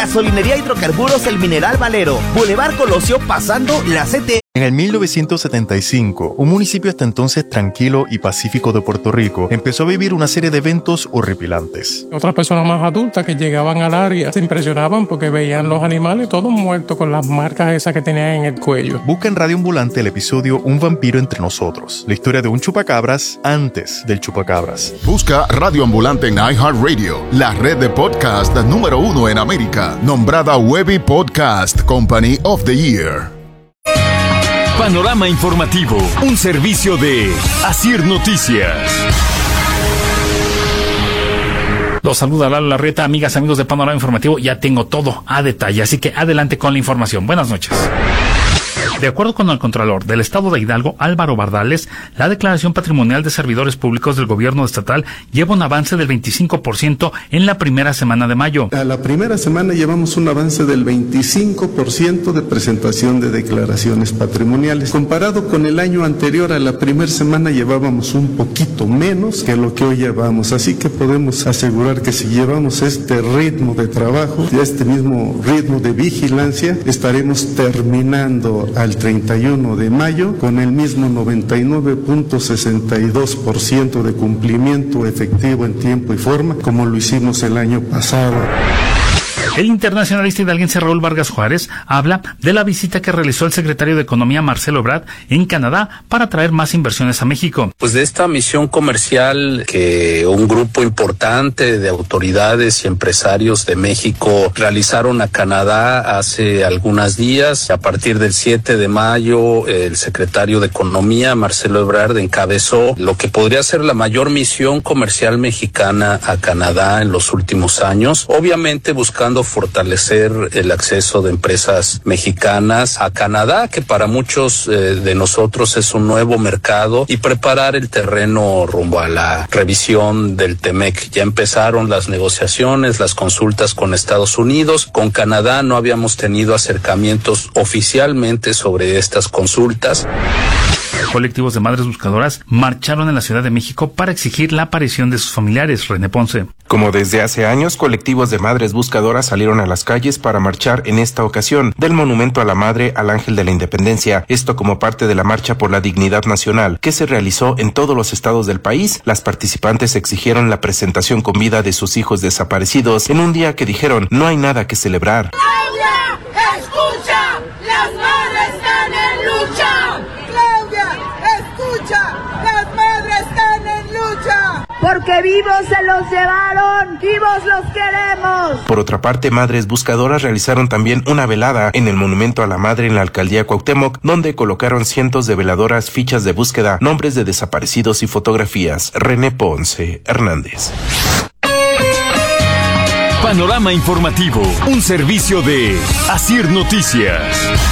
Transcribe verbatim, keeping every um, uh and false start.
Gasolinería Hidrocarburos El Mineral Valero, Boulevard Colosio pasando la C T. En el mil novecientos setenta y cinco, un municipio hasta entonces tranquilo y pacífico de Puerto Rico empezó a vivir una serie de eventos horripilantes. Otras personas más adultas que llegaban al área se impresionaban porque veían los animales todos muertos con las marcas esas que tenían en el cuello. Busca en Radio Ambulante el episodio Un vampiro entre nosotros, la historia de un chupacabras antes del chupacabras. Busca Radio Ambulante en iHeartRadio, la red de podcast número uno en América, nombrada Webby Podcast Company of the Year. Panorama Informativo, un servicio de Asir Noticias. Los saluda Lalo Larreta, amigas, amigos de Panorama Informativo. Ya tengo todo a detalle, así que adelante con la información. Buenas noches. De acuerdo con el Contralor del Estado de Hidalgo, Álvaro Bardales, la declaración patrimonial de servidores públicos del gobierno estatal lleva un avance del veinticinco por ciento en la primera semana de mayo. A la primera semana llevamos un avance del veinticinco por ciento de presentación de declaraciones patrimoniales. Comparado con el año anterior, a la primera semana llevábamos un poquito menos que lo que hoy llevamos. Así que podemos asegurar que si llevamos este ritmo de trabajo y este mismo ritmo de vigilancia, estaremos terminando al treinta y uno de mayo con el mismo noventa y nueve punto sesenta y dos por ciento de cumplimiento efectivo en tiempo y forma, como lo hicimos el año pasado. El internacionalista hidalguense Raúl Vargas Juárez habla de la visita que realizó el secretario de Economía Marcelo Ebrard en Canadá para traer más inversiones a México. Pues de esta misión comercial que un grupo importante de autoridades y empresarios de México realizaron a Canadá hace algunos días. A partir del siete de mayo, el secretario de Economía Marcelo Ebrard encabezó lo que podría ser la mayor misión comercial mexicana a Canadá en los últimos años, obviamente buscando fortalecer el acceso de empresas mexicanas a Canadá, que para muchos eh, de nosotros es un nuevo mercado, y preparar el terreno rumbo a la revisión del TEMEC. Ya empezaron las negociaciones, las consultas con Estados Unidos. Con Canadá no habíamos tenido acercamientos oficialmente sobre estas consultas. Colectivos de madres buscadoras marcharon en la Ciudad de México para exigir la aparición de sus familiares. René Ponce. Como desde hace años, colectivos de madres buscadoras salieron a las calles para marchar en esta ocasión del Monumento a la Madre al Ángel de la Independencia. Esto como parte de la Marcha por la Dignidad Nacional, que se realizó en todos los estados del país. Las participantes exigieron la presentación con vida de sus hijos desaparecidos en un día que dijeron no hay nada que celebrar. ¡Claudia, escucha! ¡Las madres están en lucha! ¡Claudia, escucha! ¡Las madres están en lucha! Porque vivos se los llevaron, vivos los queremos. Por otra parte, madres buscadoras realizaron también una velada en el Monumento a la Madre en la Alcaldía Cuauhtémoc, donde colocaron cientos de veladoras, fichas de búsqueda, nombres de desaparecidos y fotografías. René Ponce Hernández. Panorama Informativo, un servicio de Asir Noticias.